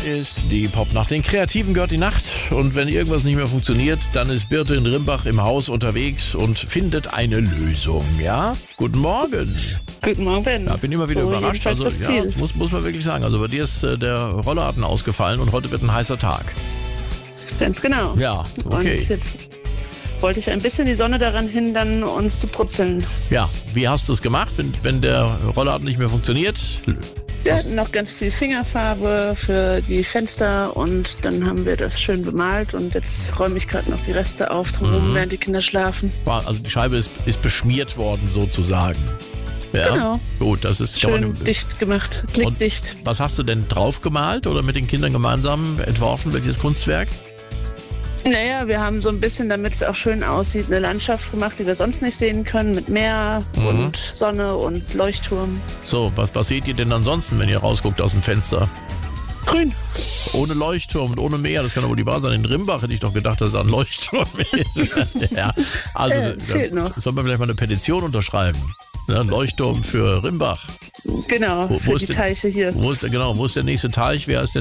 ist die Popnacht. Den Kreativen gehört die Nacht. Und wenn irgendwas nicht mehr funktioniert, dann ist Birte in Rimbach im Haus unterwegs und findet eine Lösung. Ja? Guten Morgen. Guten Morgen. Ja, bin immer wieder überrascht. Also, das Ziel. muss man wirklich sagen. Also bei dir ist der Rollladen ausgefallen und heute wird ein heißer Tag. Ganz genau. Ja, okay. Und jetzt wollte ich ein bisschen die Sonne daran hindern, uns zu brutzeln. Ja, wie hast du es gemacht, wenn der Rollladen nicht mehr funktioniert? Wir hatten noch ganz viel Fingerfarbe für die Fenster und dann haben wir das schön bemalt und jetzt räume ich gerade noch die Reste auf drumherum, während die Kinder schlafen. Also die Scheibe ist beschmiert worden sozusagen. Ja? Genau. Gut, das ist schön dicht gemacht, blickdicht. Was hast du denn drauf gemalt oder mit den Kindern gemeinsam entworfen, welches Kunstwerk? Naja, wir haben so ein bisschen, damit es auch schön aussieht, eine Landschaft gemacht, die wir sonst nicht sehen können, mit Meer und Sonne und Leuchtturm. So, was seht ihr denn ansonsten, wenn ihr rausguckt aus dem Fenster? Grün. Ohne Leuchtturm und ohne Meer, das kann doch wohl die wahr sein. In Rimbach hätte ich doch gedacht, dass da ein Leuchtturm ist. Ja, also fehlt noch. Soll man vielleicht mal eine Petition unterschreiben? Ja, ein Leuchtturm für Rimbach. Genau, für die Teiche hier. Wo ist der nächste Teich? Wer ist denn